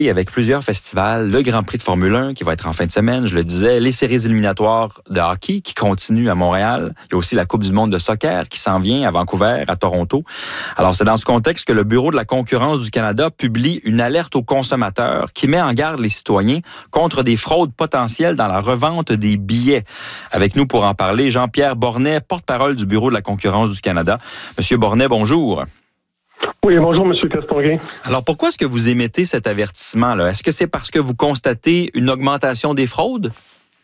Et avec plusieurs festivals, le Grand Prix de Formule 1 qui va être en fin de semaine, je le disais, les séries éliminatoires de hockey qui continuent à Montréal. Il y a aussi la Coupe du monde de soccer qui s'en vient à Vancouver, à Toronto. Alors, c'est dans ce contexte que le Bureau de la concurrence du Canada publie une alerte aux consommateurs qui met en garde les citoyens contre des fraudes potentielles dans la revente des billets. Avec nous pour en parler, Jean-Pierre Bornet, porte-parole du Bureau de la concurrence du Canada. Monsieur Bornet, bonjour. Oui, bonjour, M. Castonguay. Alors, pourquoi est-ce que vous émettez cet avertissement-là? Est-ce que c'est parce que vous constatez une augmentation des fraudes?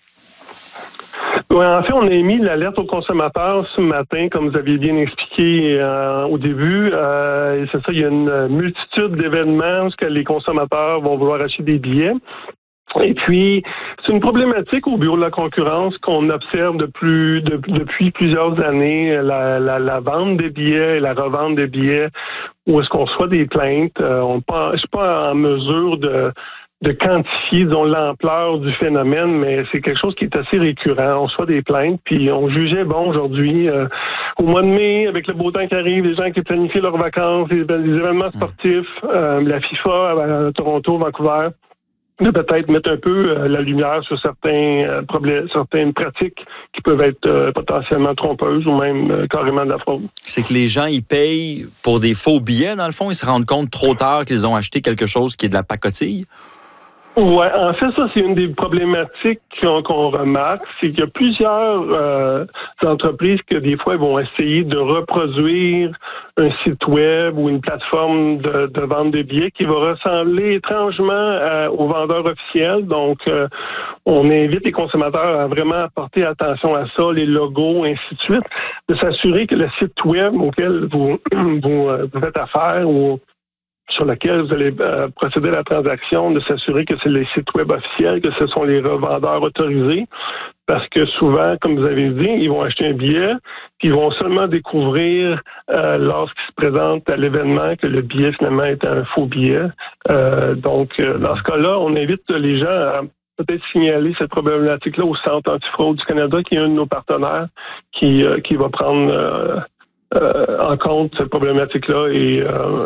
Oui, en fait, on a émis l'alerte aux consommateurs ce matin, comme vous aviez bien expliqué au début. Et c'est ça, il y a une multitude d'événements où les consommateurs vont vouloir acheter des billets. Et puis, c'est une problématique au Bureau de la concurrence qu'on observe depuis plusieurs années, la vente des billets et la revente des billets, où est-ce qu'on reçoit des plaintes. Je suis pas en mesure de quantifier, disons, l'ampleur du phénomène, mais c'est quelque chose qui est assez récurrent. On reçoit des plaintes, puis on jugeait, bon, aujourd'hui, au mois de mai, avec le beau temps qui arrive, les gens qui planifient leurs vacances, les événements sportifs, la FIFA à Toronto, Vancouver, de peut-être mettre un peu la lumière sur certains problèmes, certaines pratiques qui peuvent être potentiellement trompeuses ou même carrément de la fraude. C'est que les gens, ils payent pour des faux billets, dans le fond, ils se rendent compte trop tard qu'ils ont acheté quelque chose qui est de la pacotille? Ouais, en fait, ça, c'est une des problématiques qu'on remarque, c'est qu'il y a plusieurs entreprises que des fois vont essayer de reproduire un site web ou une plateforme de vente de billets qui va ressembler étrangement aux vendeurs officiels. Donc, on invite les consommateurs à vraiment porter attention à ça, les logos, ainsi de suite, de s'assurer que le site web auquel vous faites affaire ou sur lequel vous allez procéder à la transaction, de s'assurer que c'est les sites web officiels, que ce sont les revendeurs autorisés, parce que souvent, comme vous avez dit, ils vont acheter un billet, puis ils vont seulement découvrir lorsqu'ils se présentent à l'événement que le billet finalement est un faux billet. Donc, dans ce cas-là, on invite les gens à peut-être signaler cette problématique-là au Centre antifraude du Canada, qui est un de nos partenaires, qui va prendre en compte cette problématique-là et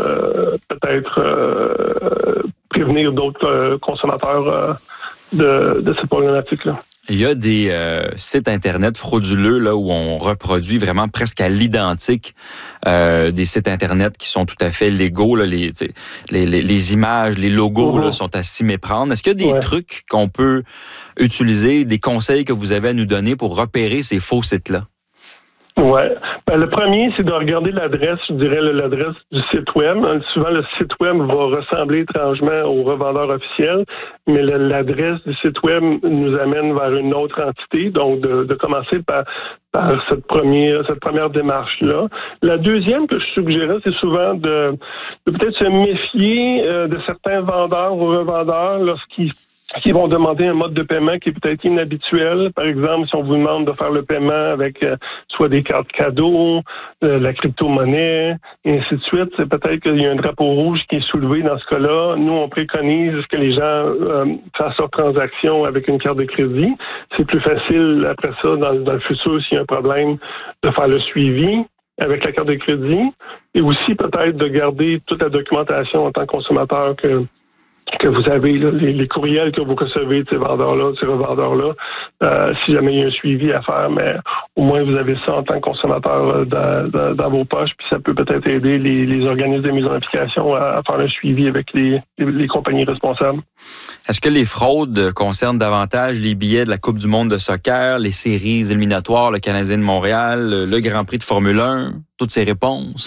peut-être prévenir d'autres consommateurs de cette problématique-là. Il y a des sites Internet frauduleux là, où on reproduit vraiment presque à l'identique des sites Internet qui sont tout à fait légaux. Là, les images, les logos là, sont à s'y méprendre. Est-ce qu'il y a des trucs qu'on peut utiliser, des conseils que vous avez à nous donner pour repérer ces faux sites-là? Ouais. Ben, le premier, c'est de regarder l'adresse, je dirais l'adresse du site web. Souvent, le site web va ressembler étrangement au revendeur officiel, mais l'adresse du site web nous amène vers une autre entité. Donc, de commencer par cette première démarche-là. La deuxième que je suggérais, c'est souvent de peut-être se méfier de certains vendeurs ou revendeurs lorsqu'ils vont demander un mode de paiement qui est peut-être inhabituel. Par exemple, si on vous demande de faire le paiement avec soit des cartes cadeaux, la crypto-monnaie, et ainsi de suite, c'est peut-être qu'il y a un drapeau rouge qui est soulevé dans ce cas-là. Nous, on préconise que les gens fassent leur transaction avec une carte de crédit. C'est plus facile, après ça, dans le futur, s'il y a un problème, de faire le suivi avec la carte de crédit. Et aussi, peut-être, de garder toute la documentation en tant que consommateur que vous avez, là, les courriels que vous recevez de ces vendeurs-là, de ces revendeurs-là, si jamais il y a un suivi à faire, mais au moins vous avez ça en tant que consommateur dans vos poches, puis ça peut peut-être aider les organismes de mise en application à faire un suivi avec les compagnies responsables. Est-ce que les fraudes concernent davantage les billets de la Coupe du monde de soccer, les séries éliminatoires, le Canadien de Montréal, le Grand Prix de Formule 1? Toutes ces réponses?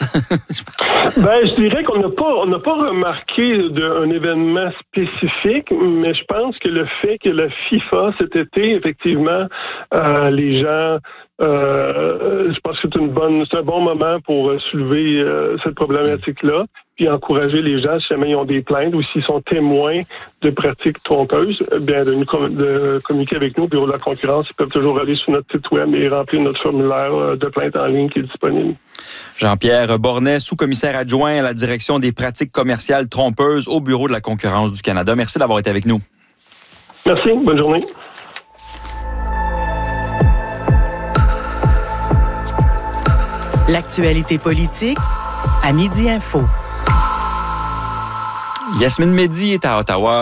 Je dirais qu'on n'a pas remarqué un événement spécifique, mais je pense que le fait que la FIFA cet été, effectivement, les gens, je pense que c'est un bon moment pour soulever cette problématique-là, puis encourager les gens, si jamais ils ont des plaintes ou s'ils sont témoins de pratiques trompeuses, bien de communiquer avec nous au Bureau de la concurrence. Ils peuvent toujours aller sur notre site web et remplir notre formulaire de plainte en ligne qui est disponible. Jean-Pierre Bornet, sous-commissaire adjoint à la direction des pratiques commerciales trompeuses au Bureau de la concurrence du Canada. Merci d'avoir été avec nous. Merci, bonne journée. L'actualité politique à Midi Info. Yasmine Mehdi est à Ottawa.